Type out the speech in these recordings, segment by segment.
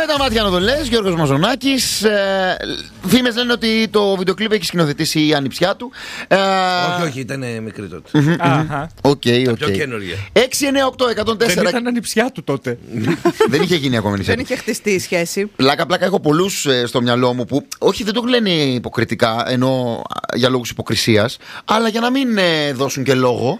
τα μάτια να το λες, Γιώργος Μαζονάκης. Φήμες λένε ότι το βίντεο έχει σκηνοθετήσει η ανιψιά του. Όχι, ήταν μικρή τότε. Οκ. Πιο καινούργια. 698-104. Δεν ήταν ανιψιά του τότε. Δεν είχε γίνει ακόμα νησιά. Δεν είχε χτιστεί η σχέση. Πλάκα, έχω πολλούς στο μυαλό μου που όχι, δεν το λένε υποκριτικά, ενώ για λόγους υποκρισίας, αλλά για να μην δώσουν και λόγο,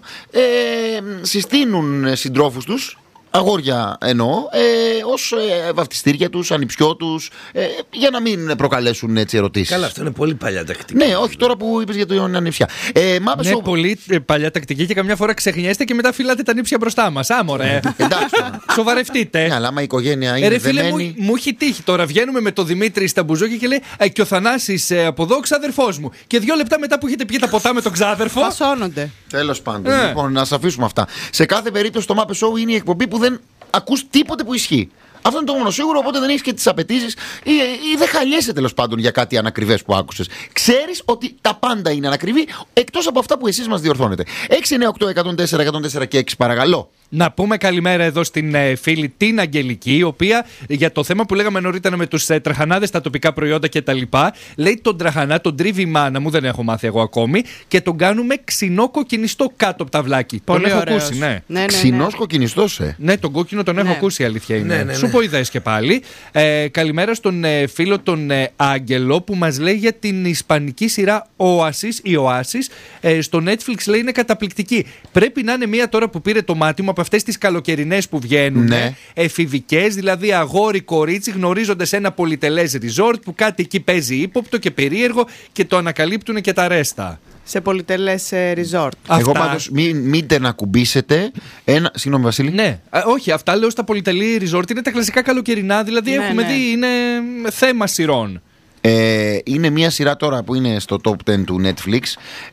συστήνουν συντρόφους τους, αγόρια εννοώ, ως βαφτιστήρια τους, ανιψιό τους, για να μην προκαλέσουν έτσι ερωτήσεις. Καλά, αυτό είναι πολύ παλιά τακτική. Ναι, όχι τώρα που είπες για την ανιψιά. Ναι, πολύ παλιά τακτική και καμιά φορά ξεχνιέστε και μετά φυλάτε τα νύψια μπροστά μας. Άμορε. Εντάξει. Σοβαρευτείτε. Ναι, αλλά άμα η οικογένεια είναι φίλε, δεμένη. μου έχει τύχει τώρα. Βγαίνουμε με τον Δημήτρη στα μπουζόκια και λέει και ο Θανάσης από εδώ, ξάδερφός μου. Και 2 λεπτά μετά που έχετε πιει τα ποτά με τον ξάδερφο. Φασώνονται. Τέλος πάντων. Λοιπόν, να σας αφήσουμε αυτά. Σε κάθε περίπτωση το Muppet Show είναι η εκπομπή που δεν ακούς τίποτε που ισχύει. Αυτό είναι το μόνο σίγουρο, οπότε δεν έχεις και τις απαιτήσεις ή δεν χαλιέσαι τέλος πάντων για κάτι ανακριβές που άκουσες. Ξέρεις ότι τα πάντα είναι ανακριβή, εκτός από αυτά που εσείς μας διορθώνετε. 698-104-104 και 6 παρακαλώ. Να πούμε καλημέρα εδώ στην φίλη την Αγγελική, η οποία για το θέμα που λέγαμε νωρίτερα με τους τραχανάδες, τα τοπικά προϊόντα κτλ. Λέει τον τραχανά, τον τρίβει η μάνα μου, δεν έχω μάθει εγώ ακόμη, και τον κάνουμε ξινό κοκκινιστό κάτω από τα βλάκι. Πολύ τον έχω ωραίος. ακούσει, ναι. Ξινός κοκκινιστός, Ναι, τον κόκκινο τον έχω ακούσει, η αλήθεια είναι. Ναι. Σου πω ιδέες και πάλι. Καλημέρα στον φίλο τον Άγγελο που μας λέει για την ισπανική σειρά Oasis. Στο Netflix λέει είναι καταπληκτική. Πρέπει να είναι μία τώρα που πήρε το μάτι μου από αυτές τις καλοκαιρινές που βγαίνουν. Ναι. Εφηβικές, δηλαδή αγόρι-κορίτσι γνωρίζονται σε ένα πολυτελές resort που κάτι εκεί παίζει ύποπτο και περίεργο και το ανακαλύπτουν και τα ρέστα. Σε πολυτελές resort. Εγώ πάντως μην να ακουμπήσετε ένα. Συγγνώμη, Βασίλη. Ναι, όχι, αυτά λέω στα πολυτελή resort είναι τα κλασικά καλοκαιρινά, δηλαδή έχουμε δει, είναι θέμα σειρών. Είναι μια σειρά τώρα που είναι στο top 10 του Netflix.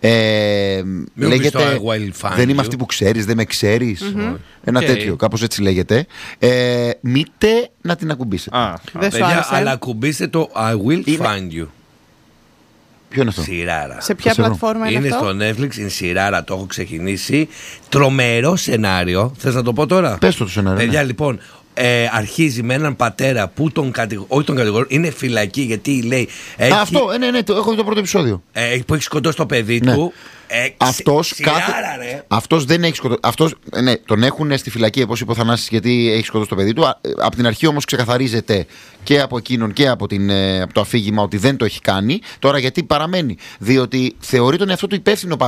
Λέγεται Δεν είμαι αυτή που ξέρεις, δεν με ξέρεις. Ένα τέτοιο, κάπως έτσι λέγεται. Μήτε να την ακουμπήσετε. Δεν σου άρεσε. Αλλά ακουμπήστε το I will find you. Ποιο είναι αυτό? Σειράρα. Σε ποια πλατφόρμα είναι αυτό? Είναι στο Netflix, είναι σειράρα, το έχω ξεκινήσει. Τρομερό σενάριο. Θες να το πω τώρα? Πες το σενάριο. Παιδιά, λοιπόν, αρχίζει με έναν πατέρα που όχι τον κατηγορούν, είναι φυλακή γιατί λέει. Αυτό, ναι, το έχω δει το πρώτο επεισόδιο. Που έχει σκοτώσει το παιδί του. Αυτός δεν έχει σκοτώσει. Τον έχουν στη φυλακή, όπως είπε ο Θανάσης, γιατί έχει σκοτώσει το παιδί του. Από την αρχή όμως ξεκαθαρίζεται και από εκείνον και από το αφήγημα ότι δεν το έχει κάνει. Τώρα γιατί παραμένει? Διότι θεωρεί τον εαυτό του υπεύθυνο